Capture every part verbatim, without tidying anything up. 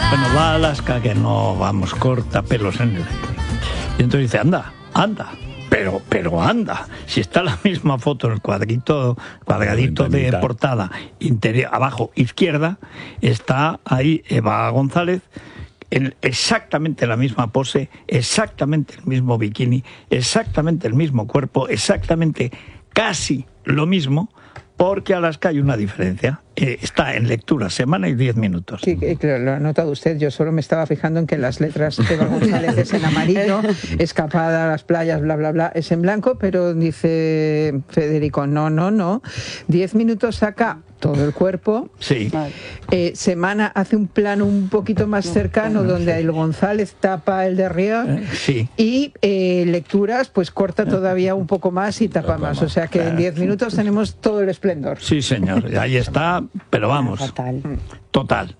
Bueno, va a Alaska, que no, vamos, corta pelos en el aire. Y entonces dice, anda, anda. Pero, pero anda, si está la misma foto en el cuadrito, cuadradito de portada interior, abajo izquierda, está ahí Eva González en exactamente la misma pose, exactamente el mismo bikini, exactamente el mismo cuerpo, exactamente casi lo mismo, porque Alaska hay una diferencia. Eh, está en lectura, semana y diez minutos. Sí, claro, lo ha notado usted. Yo solo me estaba fijando en que las letras Eva González es en amarillo, escapada a las playas, bla, bla, bla, es en blanco, pero dice Federico, no, no, no. Diez minutos saca todo el cuerpo. Sí. Eh, semana hace un plano un poquito más cercano donde el González tapa el de arriba. Eh, sí. Y eh, lecturas, pues corta todavía un poco más y tapa más. O sea que en diez minutos tenemos todo el esplendor. Sí, señor. Ahí está. Pero vamos, Fatal. total.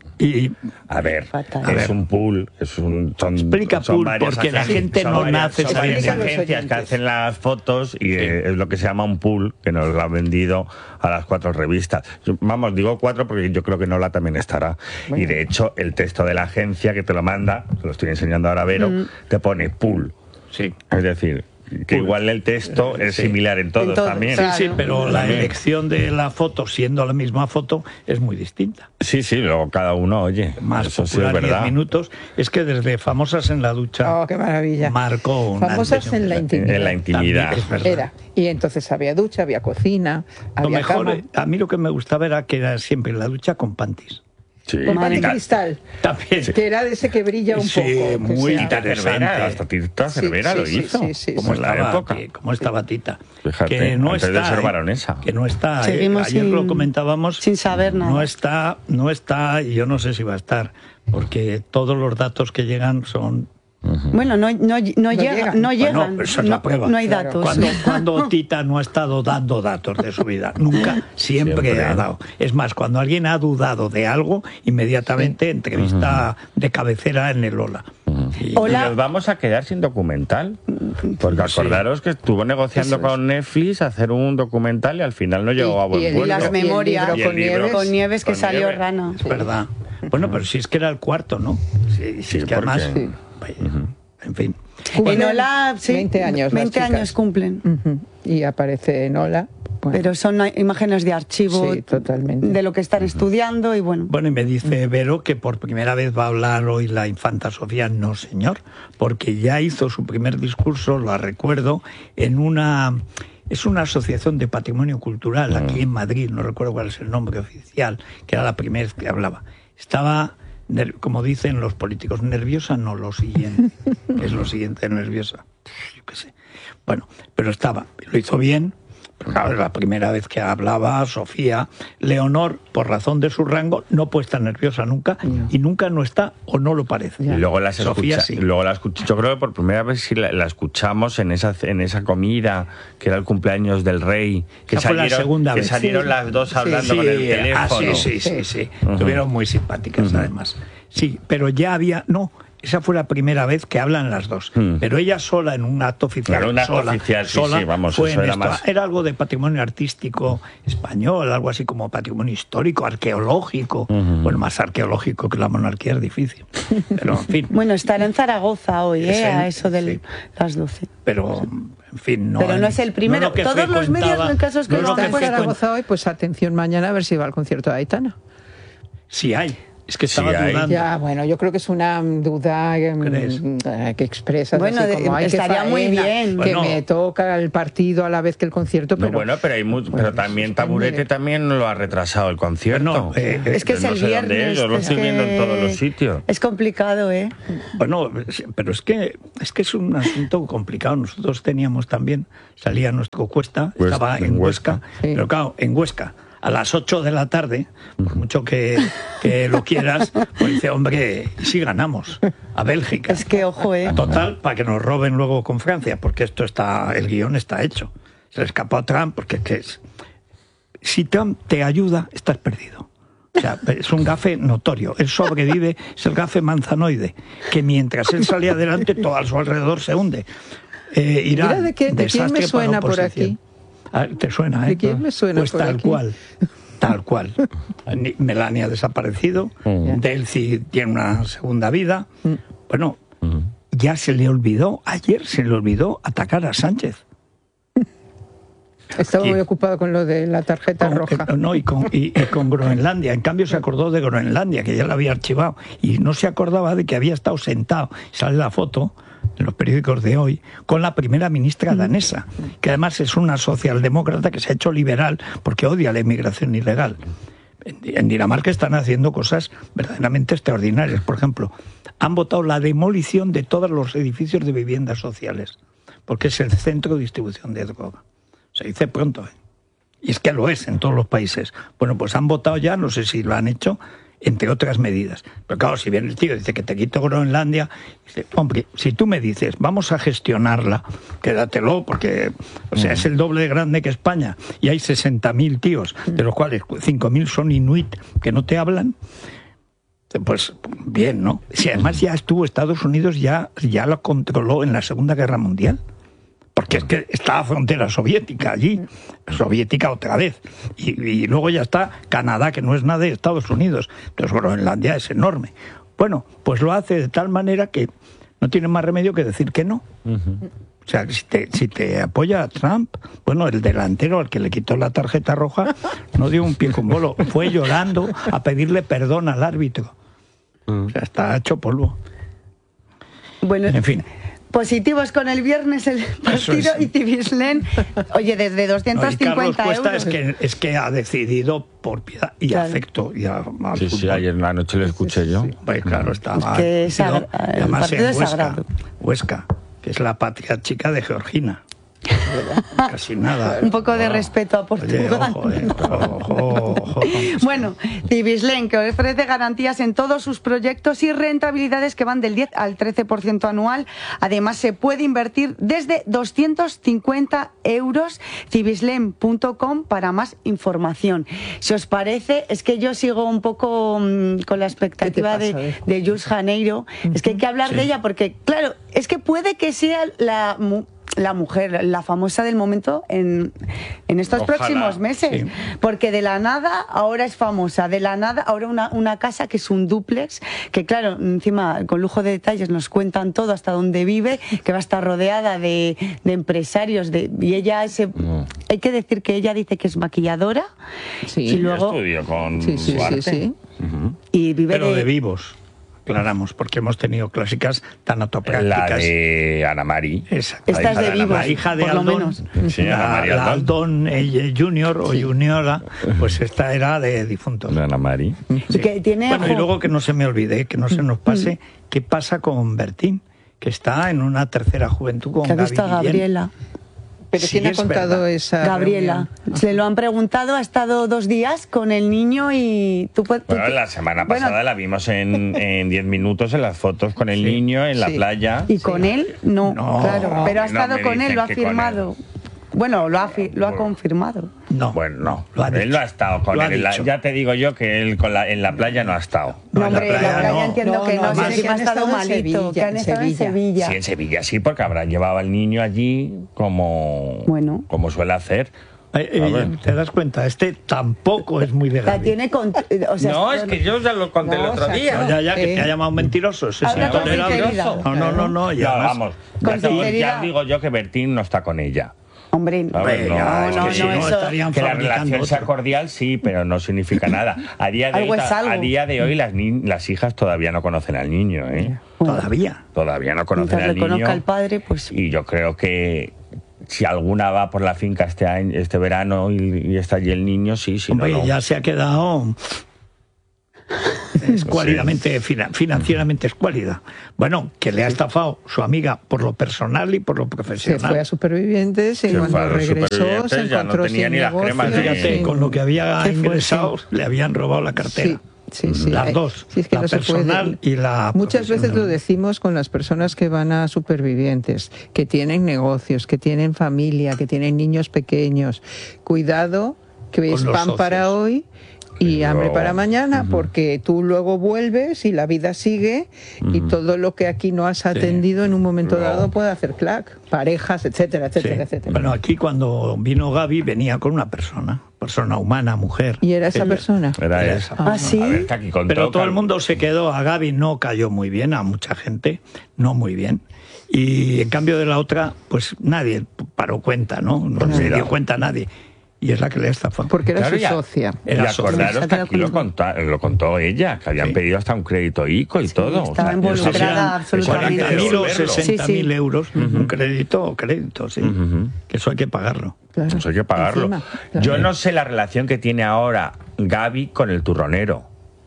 Y a ver, Fatal. es A ver. un pool, es un, son, Explica son pool, varias porque la agencias- gente son no varias- nace son varias sabiendo. agencias que hacen las fotos y eh, es lo que se llama un pool, que nos lo ha vendido a las cuatro revistas. Yo, vamos, digo cuatro porque yo creo que Nola también estará. Bueno. Y de hecho, el texto de la agencia que te lo manda, te lo estoy enseñando ahora a Vero, Mm. te pone pool. sí. Es decir, que Pool. igual el texto es Sí. similar en todos, En todos, también. Sí, Claro. sí, pero la También. elección de la foto, siendo la misma foto, es muy distinta. Sí, sí, luego cada uno, oye, Más eso sí es popular, diez verdad. minutos. Es que desde Famosas en la ducha Oh, qué maravilla. marcó una Famosas antes y un en la después. intimidad. En la intimidad. También es verdad. Era. Y entonces había ducha, había cocina, Lo había mejor, cama. eh, a mí lo que me gustaba era que era siempre en la ducha con panties. Sí. Con pan de Ca- cristal, También. que era de ese que brilla un Sí, poco. que muy sea- Tita interesante. Cervera, hasta Tita Sí, Cervera sí, lo sí, hizo. sí, sí, Como en la estaba, época. que- como estaba Tita. Fíjate, que no antes de está, ser eh, baronesa. que no está. eh, Seguimos ayer sin- lo comentábamos. sin saber nada. No está, no está, y yo no sé si va a estar, porque todos los datos que llegan son. Bueno, no, no, no, llega, llegan. no Bueno, llegan. esa es la no, prueba. no hay Claro. datos. Cuando, cuando Tita no ha estado dando datos de su vida, nunca, siempre, Siempre. ha dado. Es más, cuando alguien ha dudado de algo, inmediatamente entrevista de cabecera en el Lola. Y- Hola. Y nos vamos a quedar sin documental. Porque acordaros que estuvo negociando Eso es. con Netflix hacer un documental y al final no llegó a y buen el puerto. Y las libro- memorias. y el libro Y el con libro Nieves. Con Nieves que Con salió Nieves. rana. Es verdad. Bueno, pero si es que era el cuarto, ¿no? Sí, si Sí, es que porque- además. Sí. Vaya, en fin. Cumplen En Ola, sí, veinte años. las veinte chicas. años cumplen. Ujú. Y aparece en Ola. Bueno, Pero son imágenes de archivo Sí, totalmente. de lo que están estudiando y bueno. Bueno, y me dice Vero que por primera vez va a hablar hoy la infanta Sofía. No, señor, porque ya hizo su primer discurso, lo recuerdo, en una... Es una asociación de patrimonio cultural aquí en Madrid, no recuerdo cuál es el nombre oficial, que era la primera vez que hablaba. Estaba, ner- como dicen los políticos, nerviosa, no, lo siguiente. ¿Qué es lo siguiente, nerviosa? Yo qué sé. Bueno, pero estaba, lo hizo bien. Pero claro, es la primera vez que hablaba Sofía. Leonor, por razón de su rango, no puede estar nerviosa nunca y nunca no está o no lo parece. Y luego las Sofía escucha, sí. luego la escuch- yo creo que por primera vez sí la, la escuchamos en esa en esa comida que era el cumpleaños del rey, que Esa fue la salieron, segunda que vez. salieron Sí. las dos hablando Sí, con el ah, teléfono. sí, sí, sí, sí. Estuvieron muy simpáticas además. Sí, pero ya había... No, esa fue la primera vez que hablan las dos. Mm. Pero ella sola en un acto oficial. Claro, un acto sola, oficial, sí, sola, sí, vamos, fue eso en era esto. más- Era algo de patrimonio artístico español, algo así como patrimonio histórico, arqueológico. Bueno, más arqueológico que la monarquía es difícil. Pero en fin. Bueno, estará en Zaragoza hoy, Es ¿eh? en- A eso de sí. las doce. Pero, en fin, no. Pero no es el primero. no lo que Todos los medios, frecuentaba- el caso es que no no lo está en que frecuent- Zaragoza hoy, pues atención mañana a ver si va al concierto de Aitana. Sí hay. Es que Sí estaba hay. dudando. Ya, bueno, yo creo que es una duda eh, ¿Crees? eh, que expresas Bueno, así de- como, "Ay, qué estaría muy faena, bien". que Bueno. me toca el partido a la vez que el concierto, No, pero bueno, pero hay mu- pero también Taburete también lo ha retrasado el concierto. Bueno, eh, Es que es no el sé dónde viernes. es, yo lo es estoy que viendo en todos los sitios. Es complicado, ¿eh? Bueno, pero es que es que es un asunto complicado. Nosotros teníamos también, salía nuestro Cuesta, Huesca, estaba en en Huesca, Huesca. Sí. pero claro, en Huesca, a las ocho de la tarde, por mucho que, que lo quieras, pues dice, hombre, ¿y si ganamos a Bélgica? Es que, ojo, ¿eh? Total, para que nos roben luego con Francia, porque esto está, el guión está hecho. Se le escapó a Trump, porque es que es... Si Trump te ayuda, estás perdido. O sea, es un gafe notorio. Él sobrevive, es el gafe manzanoide, que mientras él sale adelante, todo a su alrededor se hunde. Eh, Irán, Mira de qué- de quién me desastre para suena la por oposición. aquí. Ah, ¿te suena, eh? ¿De quién me suena Pues por tal aquí? cual. Tal cual. Melania ha desaparecido, Mm. Delcy tiene una segunda vida. Bueno, Mm. ya se le olvidó, ayer se le olvidó atacar a Sánchez. Estaba Y- muy ocupado con lo de la tarjeta Con- roja. eh, no, y, con, y- y con Groenlandia. En cambio se acordó de Groenlandia, que ya la había archivado. Y no se acordaba de que había estado sentado, sale la foto en los periódicos de hoy, con la primera ministra danesa, que además es una socialdemócrata que se ha hecho liberal porque odia la inmigración ilegal. En, en Dinamarca están haciendo cosas verdaderamente extraordinarias. Por ejemplo, han votado la demolición de todos los edificios de viviendas sociales, porque es el centro de distribución de droga. Se dice pronto, ¿eh? Y es que lo es en todos los países. Bueno, pues han votado ya, no sé si lo han hecho, entre otras medidas. Pero claro, si viene el tío y dice que te quito Groenlandia, dice, hombre, si tú me dices, vamos a gestionarla, quédatelo, porque o sea, es el doble de grande que España, y hay sesenta mil tíos, de los cuales cinco mil son inuit, que no te hablan, pues bien, ¿no? Si además ya estuvo Estados Unidos, ya, ya lo controló en la Segunda Guerra Mundial. Porque es que está la frontera soviética allí, soviética otra vez. Y, y luego ya está Canadá, que no es nada de Estados Unidos. Entonces Groenlandia es enorme. Bueno, pues lo hace de tal manera que no tiene más remedio que decir que no. Uh-huh. O sea, si te, si te apoya a Trump, bueno, el delantero al que le quitó la tarjeta roja no dio un pie con bolo, fue llorando a pedirle perdón al árbitro. O sea, está hecho polvo. Bueno, En fin. positivos con el viernes el partido es. y Civislén, oye, desde No, doscientos y Carlos cincuenta Cuesta euros. es que, es que ha decidido por piedad y Claro. afecto. Y a, al Sí, sí, fútbol. ayer en la noche lo escuché yo. Pues claro, estaba. que es ¿no? sagra- Y el además partido en es Huesca, sagrado. Huesca, que es la patria chica de Georgina. Casi nada. Un poco de Wow. respeto a Oye, Portugal. ojo, eh, ojo, ojo. Bueno, Civislén, que ofrece garantías en todos sus proyectos y rentabilidades que van del diez al trece por ciento anual. Además, se puede invertir desde doscientos cincuenta euros. Civislén punto com para más información. Si os parece, es que yo sigo un poco mmm, con la expectativa ¿Qué te pasa, de, eh? de Jules Janeiro. Es que hay que hablar Sí. de ella porque, claro, es que puede que sea la... mu- la mujer, la famosa del momento en, en estos Ojalá. próximos meses. Sí. Porque de la nada ahora es famosa, de la nada ahora una, una casa que es un dúplex, que claro, encima con lujo de detalles nos cuentan todo hasta dónde vive, que va a estar rodeada de, de empresarios, de, y ella se, No. hay que decir que ella dice que es maquilladora Sí. y luego Yo estudio con Sí, sí, sí, Duarte. sí. Ujú. y vive Pero de, de vivos, aclaramos, porque hemos tenido clásicas La tanatoprácticas. de Ana Mari. Exacto. Esta es La de hija de vivos, La hija de por lo Aldón, menos. Sí, Ana la, María la Aldón. Aldón eh, Junior o Juniora, pues esta era de difuntos. De Ana Mari. Sí. que tiene Bueno, y ojo- luego que no se me olvide, que no se nos pase, ¿qué pasa con Bertín? Que está en una tercera juventud con que ha Gaby visto a Guillén. Gabriela. Pero Sí, ¿quién ha es contado verdad. esa Gabriela, reunión? se lo han preguntado, ha estado dos días con el niño y tú puedes... Bueno, la semana Bueno, pasada la vimos en en diez minutos en las fotos con el Sí. niño en la Sí. playa. Y con él, no, No, claro, pero ha no estado me con él, dicen lo ha que con firmado. Bueno, lo ha, fi- lo ha Bueno. confirmado. No, Bueno, no. Lo ha él dicho. no ha estado con Lo ha él. en la- dicho. ya te digo yo que él con la, en la playa no ha estado. No, No, en la hombre, la playa playa no. entiendo No, que no, no, más si que encima ha han estado estado en malito, Sevilla, que han en estado en Sevilla. Sevilla. Sí, en Sevilla sí, porque habrán llevado al niño allí como, Bueno. como suele hacer. Eh, eh, A ver. ¿Te das cuenta? Este tampoco es muy de La Gaby. tiene con... eh, O sea, No, es que yo ya lo conté No, el otro o sea, día. No, ya, ya, que Sí. te ha llamado mentiroso. Ese Habla señor con era sinceridad. grosso. No, no, no, no. y No, además- vamos. Con Ya, te- sinceridad. ya digo yo que Bertín no está con ella. Hombre, A ver, Hombre, no, ya, es es que que si sí. no eso- estarían Que la fabricando relación sea otro. cordial, sí, pero no significa nada. A día de, Algo hoy, es algo. a día de hoy las, ni- las hijas todavía no conocen al niño, ¿eh? bueno, Todavía. Todavía no conocen mientras al le niño. conozca al padre, pues... Y yo creo que si alguna va por la finca este año, este verano y, y está allí el niño, sí, sí. Hombre, no, no. ya se ha quedado escuálidamente, fina- financieramente escuálida. Bueno, que le ha estafado su amiga por lo personal y por lo Se profesional. fue a Supervivientes y Se cuando fue a los regresó se Supervivientes, ya no encontró tenía sin ni las negocio, cremas de- Fíjate, sin- con lo que había Qué fuerte. ingresado, le habían robado la cartera. Sí, sí, sí. Las Ay, dos, sí, es que la no se puede. personal y la Muchas veces profesional. lo decimos con las personas que van a Supervivientes, que tienen negocios, que tienen familia, que tienen niños pequeños. Cuidado, que es los pan para socios. hoy y Y hambre luego- para mañana, porque tú luego vuelves y la vida sigue y todo lo que aquí no has atendido en un momento Luego- dado puede hacer clac. Parejas, etcétera, etcétera, Sí. etcétera. Bueno, aquí cuando vino Gaby venía con una persona, persona humana, mujer. ¿Y era esa persona? Era Era esa. esa. ¿Ah, sí? A ver, que aquí contó, Pero todo el Carlos. mundo se quedó, a Gaby no cayó muy bien, a mucha gente no muy bien. Y en cambio de la otra, pues nadie paró cuenta, ¿no? No se dio cuenta nadie. Y es la que le estafó. Porque era Claro, su ya. socia. Era y acordaros socia. que aquí lo, contó, lo contó ella, que habían Sí. pedido hasta un crédito ICO y todo. estaba yo sé si involucrada eran- absolutamente. eso eran cuarenta mil o devolverlo. sesenta mil Sí, sí. euros, un crédito, crédito, sí. Ujú. Que eso hay que pagarlo. Claro. Pues hay que pagarlo. Encima, claro. Yo no sé la relación que tiene ahora Gaby con el turronero.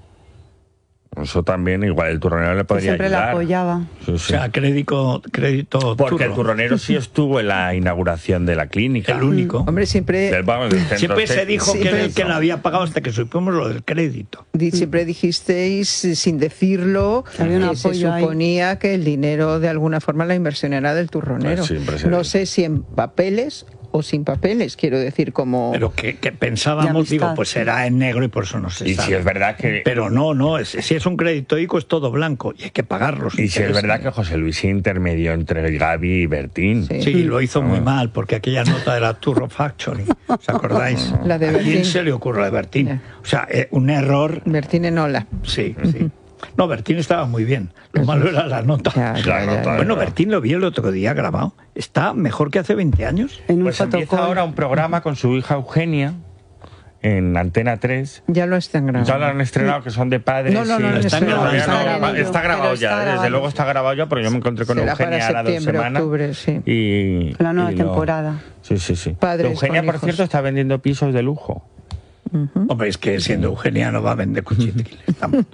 Eso también, igual el turronero le Que podría siempre la ayudar. apoyaba. Sí, O sí. sea, crédito, crédito Porque el turro. turronero sí estuvo en la inauguración de la clínica. El único. Hombre, siempre, Del, vamos, del centro Siempre se estético. dijo que era el Siempre que lo había pagado hasta que supimos lo del crédito. di- siempre dijisteis, eh, sin decirlo, Había un que se apoyo ahí. suponía que el dinero, de alguna forma, la inversión era del turronero. Pues siempre se No dice. sé si en papeles o sin papeles, quiero decir, como... Pero que, que De pensábamos, amistad. digo, pues será en negro y por eso no se Y sabe. si es verdad que... Pero no, no, es- si es un crédito ICO es todo blanco y hay que pagarlo. Y si es verdad que José Luis se intermedió entre Gaby y Bertín. Sí. Sí, lo hizo muy mal, porque aquella nota de la Turro Factory, ¿os acordáis? La de ¿A quién Bertín. se le ocurre de Bertín? Ya. O sea, eh, un error, Bertín Enola. sí, sí. No, Bertín estaba muy bien, lo malo era la nota. Ya, ya, La ya, nota, ya. Bueno, Bertín lo vi el otro día grabado, está mejor que hace veinte años. En un Pues empieza fotocall. ahora un programa con su hija Eugenia en Antena tres. Ya lo están grabando. Ya lo han estrenado, que son de padres. No, no, no, y- no, Está no, no, grabado, no, está no, no, grabado, no, no. está grabado Pero ya, está desde grabado. luego está grabado ya, porque yo me encontré con Será Eugenia para ahora dos septiembre, semanas. octubre, sí. Y, La nueva y lo- temporada. Sí, sí, sí. Padres Eugenia, con por hijos. cierto, está vendiendo pisos de lujo. Hombre, es que siendo Eugenia no va a vender cuchitriles. tampoco.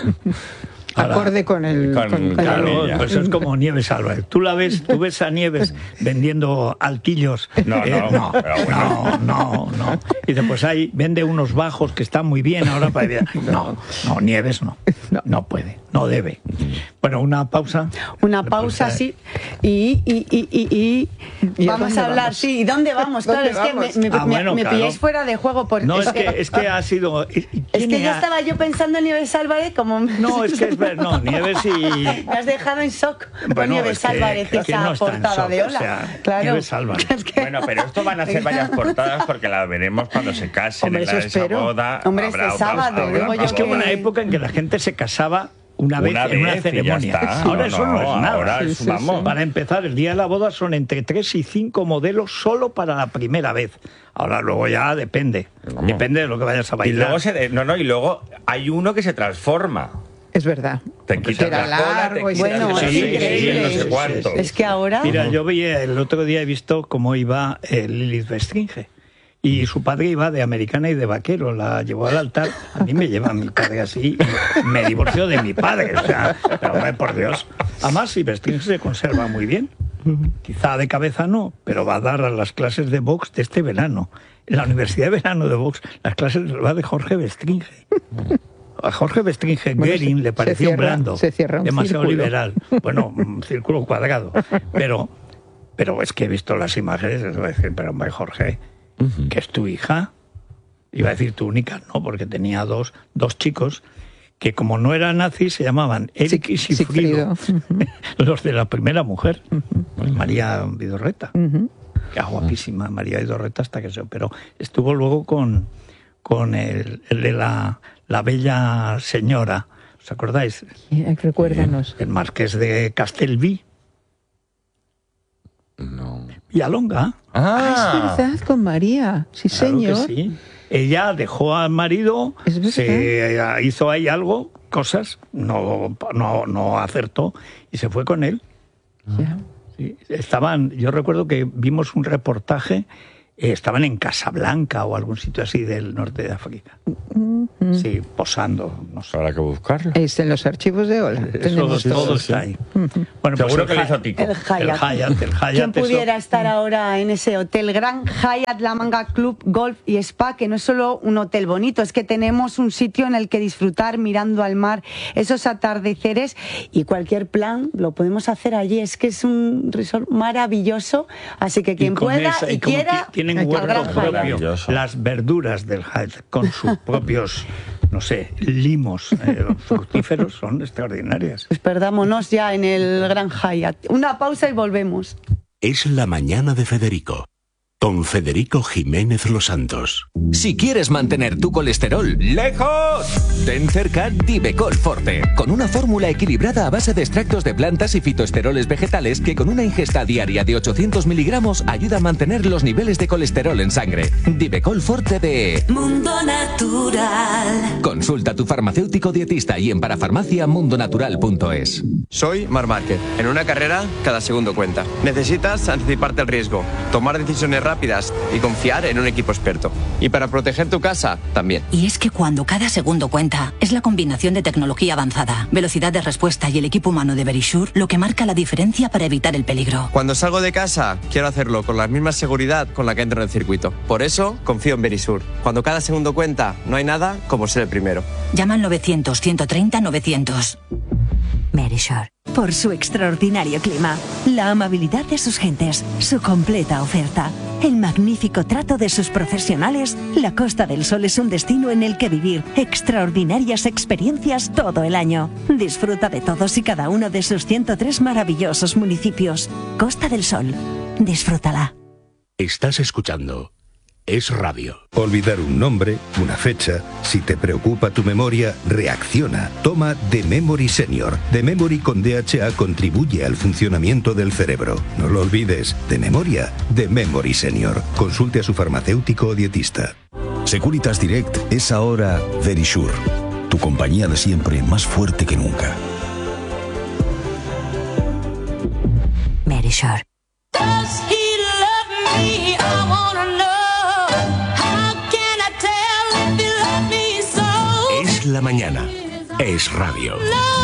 Ahora- Acorde con el... Con- con- con Claro, ella. pues es como Nieves Álvarez. Tú la ves, tú ves a Nieves vendiendo alquillos. No, no, no, pero bueno. no, no, no. Y después ahí vende unos bajos que están muy bien ahora para... No, no, Nieves no. No puede, no debe. Bueno, una pausa. Una pausa, Pues, sí. Y, y, y, y, y ¿Y a vamos dónde a hablar, vamos? sí. ¿Y dónde vamos? Claro, ¿Dónde es que vamos? me, me, Ah, me- bueno, me claro. pilláis fuera de juego. Porque No, es que, es que ha sido... es que ya estaba yo pensando en Nieves Álvarez como... No, es que es ver, no, Nieves y... Me has dejado en shock con Bueno, Nieves es que- Álvarez y es que esa no está en portada shock, de o Hola. sea, claro. Nieves Álvarez. Es que- Bueno, pero esto van a ser varias portadas porque las veremos cuando se casen Hombre, en la eso de esa espero. boda. Hombre, Habrá este otras- sábado, habrá digo yo otras Es que hubo una que- época en que la gente se casaba una vez Una en una vez y ya ceremonia. está. Ahora No, eso no, no, es nada. ahora es- Sí, sí, vamos. sí. Para empezar, el día de la boda son entre tres y cinco modelos solo para la primera vez. Ahora luego ya depende. ¿Cómo? Depende de lo que vayas a Y bailar. luego se, no, no, y luego hay uno que se transforma. Es verdad. Te quitas Era la cola, largo te y quitas Bueno, el es sí, increíble. no sé Sí, cuánto. sí, Es que ahora... Mira, yo veía el otro día he visto cómo iba eh, Lilith Bestringe. Y su padre iba de americana y de vaquero, la llevó al altar. A mí me lleva mi padre así, y me divorció de mi padre. O sea, pero hombre, por Dios. Además, si Bestringe se conserva muy bien. Quizá de cabeza no, pero va a dar a las clases de box de este verano. En la Universidad de Verano de Box, las clases las va de Jorge Bestringe. A Jorge Bestringe, Bueno, Goering se- le se pareció cierra- blando, se cierra un demasiado círculo. liberal. Bueno, un círculo cuadrado. Pero, pero es que he visto las imágenes, les voy a decir, pero hombre, Jorge, que es tu hija. Iba a decir tu única, no, porque tenía dos, dos chicos que como no eran nazis se llamaban Eric y Sigfrido. Los de la primera mujer, pues María Vidorreta. Que es guapísima, María Vidorreta hasta que se operó. Estuvo luego con, con el, el de la, la bella señora, ¿os acordáis? Eh, Recuérdanos. El marqués de Castelví. No. Villalonga. Ah, es verdad, con María. Sí, Claro que señor. sí. Ella dejó al marido, Es verdad. se hizo ahí algo, cosas, no, no, no acertó y se fue con él. Ya. Sí, estaban, yo recuerdo que vimos un reportaje, eh, estaban en Casablanca o algún sitio así del norte de África. Sí, posando, no sé. Habrá que buscarlo. Ahí está en los archivos de Hola. Eso Tenemos todo, todo. está ahí. Bueno, Seguro el que lo Hy- hizo Tico. El El Hyatt. Hyatt, el Hyatt. ¿Quién eso- pudiera estar ahora en ese hotel Gran Hyatt La Manga Club Golf y Spa, que no es solo un hotel bonito, es que tenemos un sitio en el que disfrutar mirando al mar, esos atardeceres, y cualquier plan lo podemos hacer allí. Es que es un resort maravilloso, así que Y quien con pueda esa- y como quiera, ti- tienen al huerto Gran Hyatt. propio, Maravilloso. las verduras del Hyatt con sus propios, no sé, limos eh, fructíferos son extraordinarias. Pues perdámonos ya en el Gran Hyatt. Una pausa y volvemos. Es la mañana de Federico, con Federico Jiménez Los Santos. Si quieres mantener tu colesterol lejos, ten cerca Divecol Forte, con una fórmula equilibrada a base de extractos de plantas y fitoesteroles vegetales que con una ingesta diaria de ochocientos miligramos ayuda a mantener los niveles de colesterol en sangre. Divecol Forte de Mundo Natural. Consulta a tu farmacéutico dietista y en parafarmacia mundonatural punto es. Soy Marc Márquez. En una carrera, cada segundo cuenta. Necesitas anticiparte al riesgo, tomar decisiones rápidas y confiar en un equipo experto. Y para proteger tu casa, también. Y es que cuando cada segundo cuenta, es la combinación de tecnología avanzada, velocidad de respuesta y el equipo humano de Verisure lo que marca la diferencia para evitar el peligro. Cuando salgo de casa, quiero hacerlo con la misma seguridad con la que entro en el circuito. Por eso, confío en Verisure. Cuando cada segundo cuenta, no hay nada como ser el primero. Llama al novecientos, ciento treinta, novecientos. Verisure. Por su extraordinario clima, la amabilidad de sus gentes, su completa oferta, el magnífico trato de sus profesionales, la Costa del Sol es un destino en el que vivir extraordinarias experiencias todo el año. Disfruta de todos y cada uno de sus ciento tres maravillosos municipios. Costa del Sol. Disfrútala. Estás escuchando Es Radio. Olvidar un nombre, una fecha. Si te preocupa tu memoria, reacciona. Toma The Memory Senior. The Memory con D H A contribuye al funcionamiento del cerebro. No lo olvides. De memoria, The Memory Senior. Consulte a su farmacéutico o dietista. Securitas Direct es ahora Verisure. Tu compañía de siempre más fuerte que nunca. Verisure. La mañana es radio.